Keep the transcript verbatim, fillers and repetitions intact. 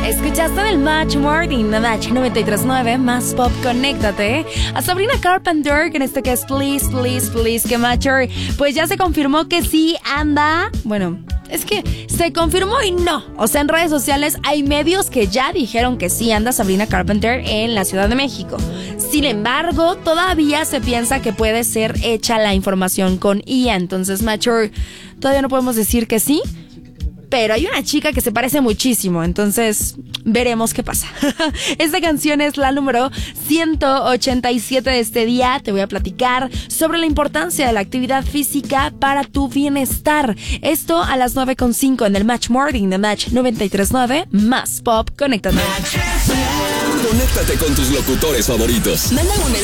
Escuchaste del Match Morning, de Match noventa y tres punto nueve, más pop, conéctate. A Sabrina Carpenter, en este que es Please, Please, Please, que Matcher, pues ya se confirmó que sí anda, bueno, es que se confirmó y no. O sea, en redes sociales hay medios que ya dijeron que sí anda Sabrina Carpenter en la Ciudad de México. Sin embargo, todavía se piensa que puede ser hecha la información con I A. Entonces, Matcher, todavía no podemos decir que sí. Pero hay una chica que se parece muchísimo, entonces veremos qué pasa. Esta canción es la número ciento ochenta y siete de este día. Te voy a platicar sobre la importancia de la actividad física para tu bienestar. Esto a las nueve con cinco en el Match Morning de Match noventa y tres punto nueve, más pop, conéctate. Conéctate con tus locutores favoritos. Manda un